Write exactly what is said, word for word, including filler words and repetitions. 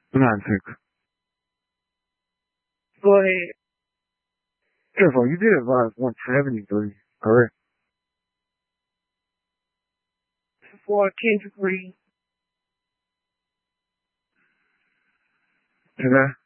Nonsense. Go ahead. Careful, you did advise one seventy-three, correct? For Kendrick Green. Okay.